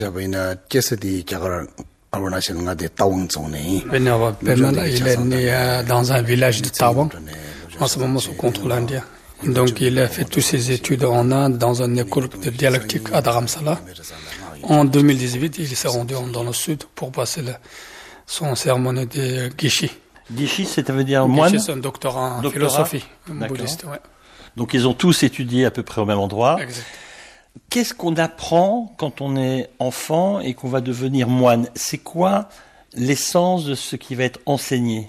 Il est né dans un village de Tawang, en ce moment sous contrôle indien. Donc il a fait toutes ses études en Inde dans une école de dialectique à Dharamsala. En 2018, il s'est rendu dans le sud pour passer son cérémonie de Gishi. Gishi, ça veut dire moine? Gishi, c'est un doctorat en philosophie bouddhiste. Ouais. Donc ils ont tous étudié à peu près au même endroit. Exact. Qu'est-ce qu'on apprend quand on est enfant et qu'on va devenir moine? C'est quoi l'essence de ce qui va être enseigné?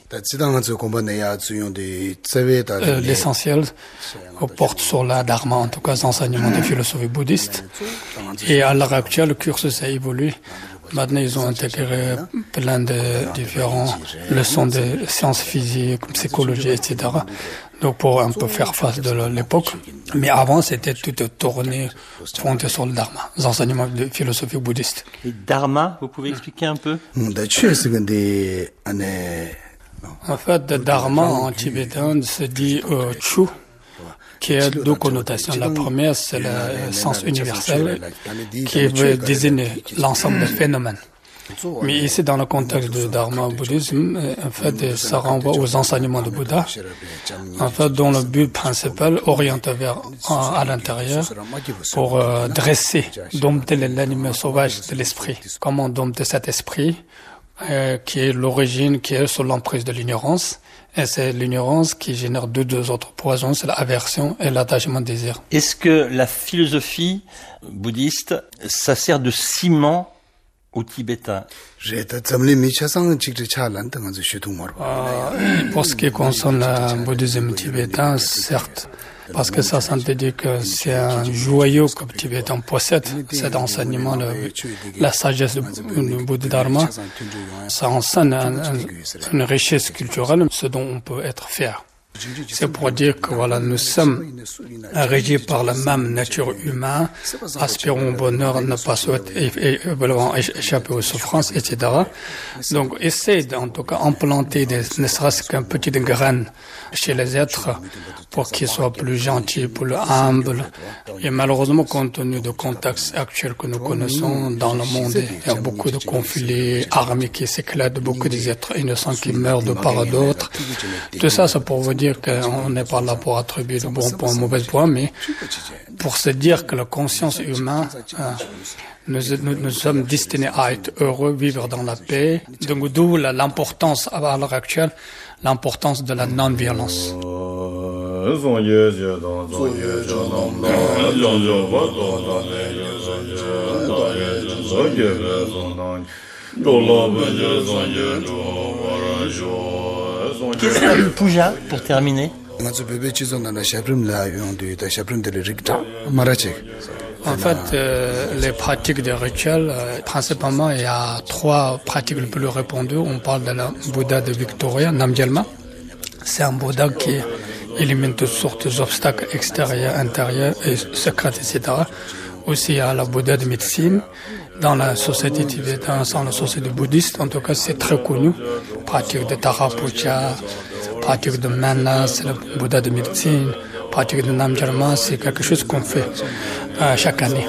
L'essentiel porte sur la dharma, en tout cas l'enseignement de philosophie bouddhiste. Et à l'heure actuelle, le cursus a évolué. Maintenant, ils ont intégré plein de différentes leçons de sciences physiques, psychologie, etc. Donc, pour un peu faire face de l'époque. Mais avant, c'était tout tourné, fondé sur le dharma, les enseignements de philosophie bouddhiste. Et dharma, vous pouvez expliquer un peu? En fait, le dharma en tibétain se dit chu, qui a deux connotations. La première, c'est le sens universel, qui veut désigner l'ensemble des phénomènes. Mais ici, dans le contexte du dharma bouddhisme, en fait, ça renvoie aux enseignements de Bouddha, en fait, dont le but principal orienté à l'intérieur pour dresser, dompter l'animal sauvage de l'esprit. Comment dompter cet esprit, qui est l'origine, qui est sous l'emprise de l'ignorance. Et c'est l'ignorance qui génère deux autres poisons, c'est l'aversion et l'attachement désir. Est-ce que la philosophie bouddhiste, ça sert de ciment aux Tibétains? Pour ce qui concerne le bouddhisme tibétain, certes, parce que ça dit que c'est un joyau que le Tibétain possède, cet enseignement, la sagesse du Bouddha Dharma, ça enseigne une richesse culturelle, ce dont on peut être fier. C'est pour dire que voilà, nous sommes régis par la même nature humaine, aspirons au bonheur, ne pas souhaiter échapper aux souffrances, etc. Donc, essayer en tout cas implanter ne serait-ce qu'un petit grain chez les êtres pour qu'ils soient plus gentils, plus humbles. Et malheureusement, compte tenu du contexte actuel que nous connaissons dans le monde, il y a beaucoup de conflits armés qui s'éclatent, beaucoup d'êtres innocents qui meurent de part et d'autre. Tout ça, c'est pour vous dire qu'on n'est pas là pour attribuer de bons points, de mauvais points, mais pour se dire que la conscience humaine, nous sommes destinés à être heureux, vivre dans la paix. Donc, d'où l'importance, à l'heure actuelle, l'importance de la non-violence. Qu'est-ce qu'un puja, pour terminer? En fait, les pratiques de rituels, principalement, il y a 3 pratiques les plus répandues. On parle de la Bouddha de Victoria, Namgyalma. C'est un Bouddha qui élimine toutes sortes d'obstacles extérieurs, intérieurs et secrets, etc. Aussi, il y a la Bouddha de médecine. Dans la société tibétaine, dans la société bouddhiste, en tout cas, c'est très connu. Pratique de Tara Puja, pratique de Mana, c'est le Bouddha de médecine. Pratique de Namgyalma, c'est quelque chose qu'on fait chaque année.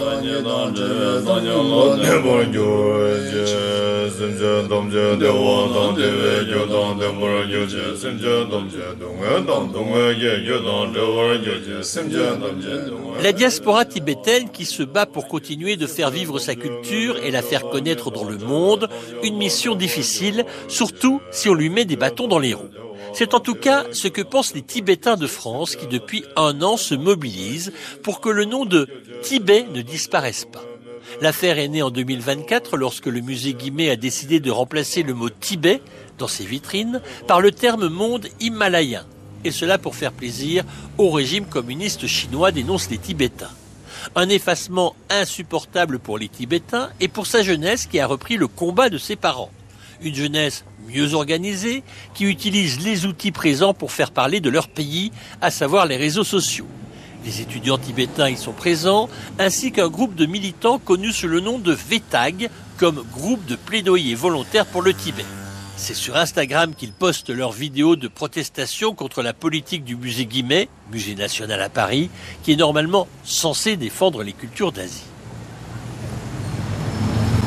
La diaspora tibétaine qui se bat pour continuer de faire vivre sa culture et la faire connaître dans le monde, une mission difficile, surtout si on lui met des bâtons dans les roues. C'est en tout cas ce que pensent les Tibétains de France qui depuis 1 an se mobilisent pour que le nom de Tibet ne disparaisse pas. L'affaire est née en 2024 lorsque le musée Guimet a décidé de remplacer le mot Tibet dans ses vitrines par le terme monde himalayen. Et cela pour faire plaisir au régime communiste chinois, dénoncent les Tibétains. Un effacement insupportable pour les Tibétains et pour sa jeunesse qui a repris le combat de ses parents. Une jeunesse mieux organisée, qui utilise les outils présents pour faire parler de leur pays, à savoir les réseaux sociaux. Les étudiants tibétains y sont présents, ainsi qu'un groupe de militants connus sous le nom de VETAG, comme groupe de plaidoyer volontaire pour le Tibet. C'est sur Instagram qu'ils postent leurs vidéos de protestation contre la politique du musée Guimet, musée national à Paris, qui est normalement censé défendre les cultures d'Asie.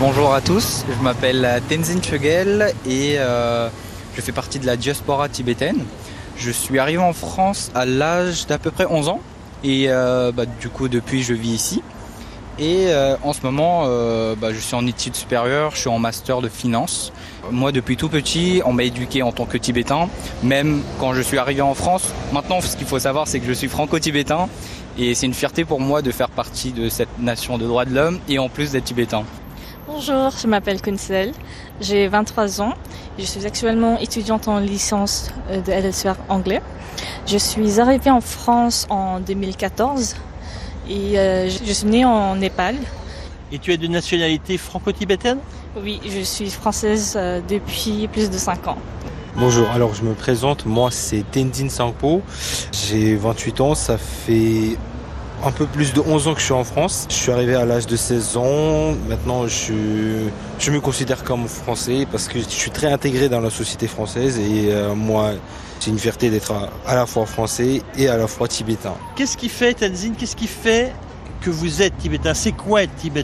Bonjour à tous, je m'appelle Tenzin Chogyal et je fais partie de la diaspora tibétaine. Je suis arrivé en France à l'âge d'à peu près 11 ans et du coup depuis je vis ici. Et en ce moment je suis en études supérieures, je suis en master de finance. Moi depuis tout petit on m'a éduqué en tant que tibétain, même quand je suis arrivé en France. Maintenant ce qu'il faut savoir c'est que je suis franco-tibétain et c'est une fierté pour moi de faire partie de cette nation de droits de l'homme et en plus d'être tibétain. Bonjour, je m'appelle Kunsel, j'ai 23 ans, je suis actuellement étudiante en licence de LSR anglais. Je suis arrivée en France en 2014 et je suis née en Népal. Et tu es de nationalité franco-tibétaine ? Oui, je suis française depuis plus de 5 ans. Bonjour, alors je me présente, moi c'est Tenzin Sangpo, j'ai 28 ans, ça fait un peu plus de 11 ans que je suis en France. Je suis arrivé à l'âge de 16 ans. Maintenant, je me considère comme français parce que je suis très intégré dans la société française et moi, c'est une fierté d'être à la fois français et à la fois tibétain. Qu'est-ce qui fait, Tenzin, qu'est-ce qui fait que vous êtes tibétain ? C'est quoi être tibétain ?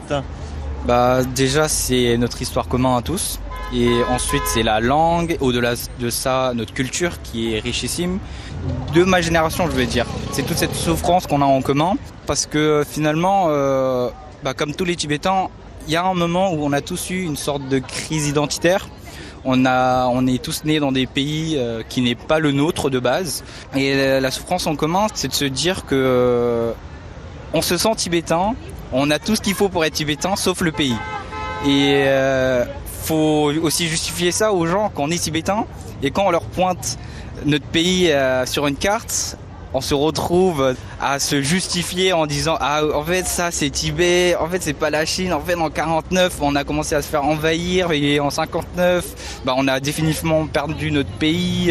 Déjà, c'est notre histoire commune à tous. Et ensuite, c'est la langue. Au-delà de ça, notre culture qui est richissime. De ma génération, je veux dire. C'est toute cette souffrance qu'on a en commun. Parce que finalement, comme tous les Tibétains, il y a un moment où on a tous eu une sorte de crise identitaire. On est tous nés dans des pays qui n'est pas le nôtre de base. Et la souffrance en commun, c'est de se dire que on se sent tibétain. On a tout ce qu'il faut pour être tibétain, sauf le pays. Et faut aussi justifier ça aux gens qu'on est tibétain. Et quand on leur pointe notre pays sur une carte, on se retrouve à se justifier en disant en fait ça c'est Tibet, en fait c'est pas la Chine, en fait en 49 on a commencé à se faire envahir et en 59 on a définitivement perdu notre pays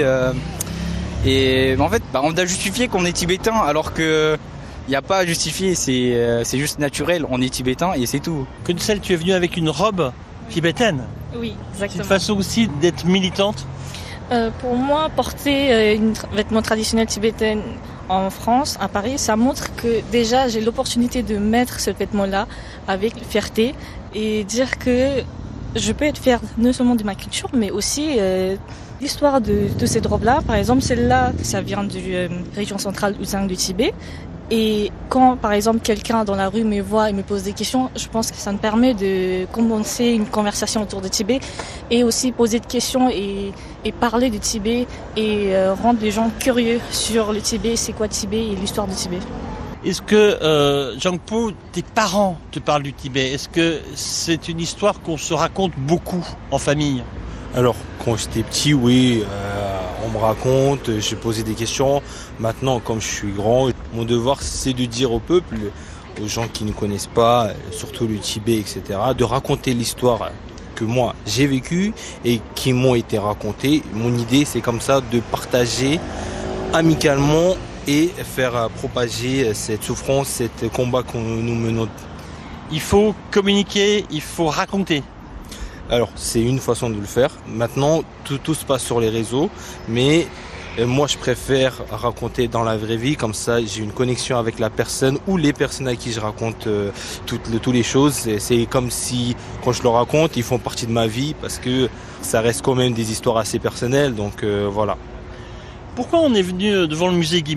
et en fait on a justifié qu'on est tibétain alors que il n'y a pas à justifier, c'est juste naturel, on est tibétain et c'est tout. Kunsel, tu es venu avec une robe tibétaine. Oui, exactement. C'est une façon aussi d'être militante. Pour moi, porter un vêtement traditionnel tibétain en France, à Paris, ça montre que déjà j'ai l'opportunité de mettre ce vêtement-là avec fierté et dire que je peux être fière non seulement de ma culture, mais aussi l'histoire de cette robe-là. Par exemple, celle-là, ça vient de région centrale Uzang du Tibet. Et quand, par exemple, quelqu'un dans la rue me voit et me pose des questions, je pense que ça me permet de commencer une conversation autour de Tibet et aussi poser des questions et parler du Tibet et rendre les gens curieux sur le Tibet, c'est quoi Tibet et l'histoire du Tibet. Est-ce que, Jangpo, tes parents te parlent du Tibet ? Est-ce que c'est une histoire qu'on se raconte beaucoup en famille ? Alors, quand j'étais petit, oui, on me raconte, j'ai posé des questions. Maintenant, comme je suis grand, mon devoir, c'est de dire au peuple, aux gens qui ne connaissent pas, surtout le Tibet, etc., de raconter l'histoire que moi, j'ai vécue et qui m'ont été racontées. Mon idée, c'est comme ça de partager amicalement et faire propager cette souffrance, cet combat que nous menons. Il faut communiquer, il faut raconter. Alors, c'est une façon de le faire. Maintenant, tout se passe sur les réseaux, mais moi, je préfère raconter dans la vraie vie. Comme ça, j'ai une connexion avec la personne ou les personnes à qui je raconte toutes les choses. C'est comme si, quand je leur raconte, ils font partie de ma vie parce que ça reste quand même des histoires assez personnelles. Donc, voilà. Pourquoi on est venu devant le musée Guimet ?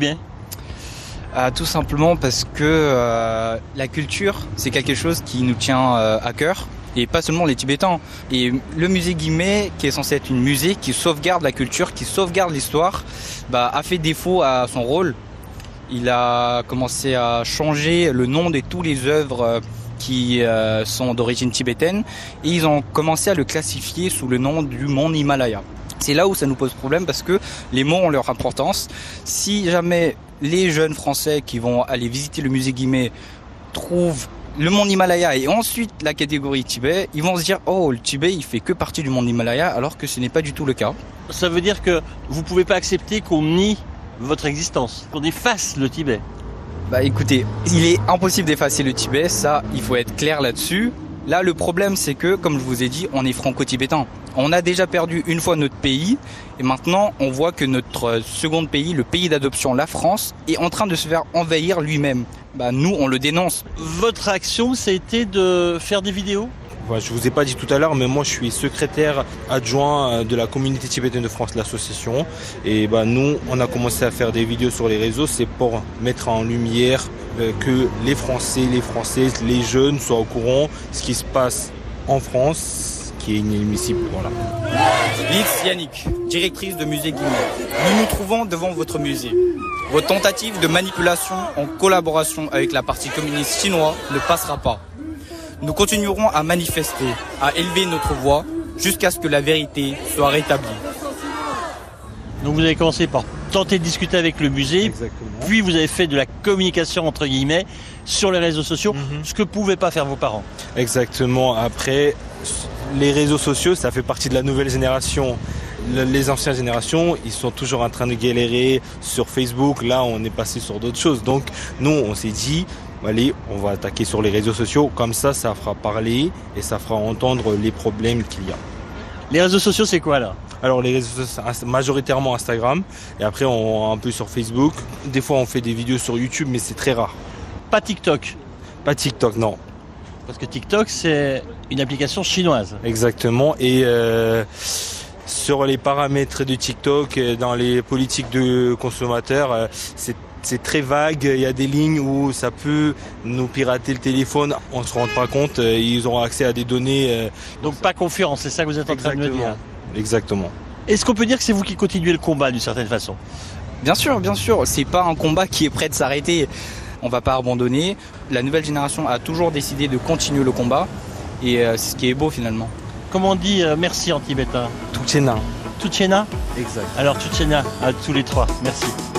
Tout simplement parce que la culture, c'est quelque chose qui nous tient à cœur. Et pas seulement les Tibétains. Et le musée Guimet, qui est censé être une musée qui sauvegarde la culture, qui sauvegarde l'histoire, a fait défaut à son rôle. Il a commencé à changer le nom de toutes les œuvres qui sont d'origine tibétaine et ils ont commencé à le classifier sous le nom du mont Himalaya. C'est là où ça nous pose problème parce que les mots ont leur importance. Si jamais les jeunes Français qui vont aller visiter le musée Guimet trouvent le mont Himalaya et ensuite la catégorie Tibet, ils vont se dire « Oh, le Tibet, il fait que partie du mont Himalaya » alors que ce n'est pas du tout le cas. Ça veut dire que vous ne pouvez pas accepter qu'on nie votre existence, qu'on efface le Tibet. Écoutez, il est impossible d'effacer le Tibet, ça, il faut être clair là-dessus. Là, le problème, c'est que, comme je vous ai dit, on est franco-tibétain. On a déjà perdu une fois notre pays et maintenant, on voit que notre second pays, le pays d'adoption, la France, est en train de se faire envahir lui-même. Nous, on le dénonce. Votre action, ça a été de faire des vidéos ? je vous ai pas dit tout à l'heure, mais moi je suis secrétaire adjoint de la communauté tibétaine de France, l'association. Et nous, on a commencé à faire des vidéos sur les réseaux, c'est pour mettre en lumière que les Français, les Françaises, les jeunes soient au courant de ce qui se passe en France, qui est inadmissible. Voilà. Lix Yannick, directrice de musée Guimet. Nous nous trouvons devant votre musée. Votre tentative de manipulation en collaboration avec la partie communiste chinoise ne passera pas. Nous continuerons à manifester, à élever notre voix jusqu'à ce que la vérité soit rétablie. Donc vous avez commencé par tenter de discuter avec le musée, Exactement. puis vous avez fait de la communication entre guillemets sur les réseaux sociaux, ce que pouvaient pas faire vos parents. Exactement. Après, les réseaux sociaux, ça fait partie de la nouvelle génération. Les anciennes générations, ils sont toujours en train de galérer sur Facebook. Là, on est passé sur d'autres choses. Donc, nous, on s'est dit, allez, on va attaquer sur les réseaux sociaux. Comme ça fera parler et ça fera entendre les problèmes qu'il y a. Les réseaux sociaux, c'est quoi là? Alors, les réseaux sociaux, majoritairement Instagram. Et après, on un peu sur Facebook. Des fois, on fait des vidéos sur YouTube, mais c'est très rare. Pas TikTok? Pas TikTok, non. Parce que TikTok, c'est une application chinoise. Exactement. Et sur les paramètres de TikTok, dans les politiques de consommateurs, c'est très vague. Il y a des lignes où ça peut nous pirater le téléphone. On ne se rend pas compte. Ils auront accès à des données. Donc pas confiance, c'est ça que vous êtes en train de me dire. Exactement. Est-ce qu'on peut dire que c'est vous qui continuez le combat d'une certaine façon? Bien sûr, c'est pas un combat qui est prêt de s'arrêter. On va pas abandonner. La nouvelle génération a toujours décidé de continuer le combat et c'est ce qui est beau finalement. Comment on dit merci en tibétain? Tuchena. Tuchena? Exact. Alors Tuchena à tous les trois, merci.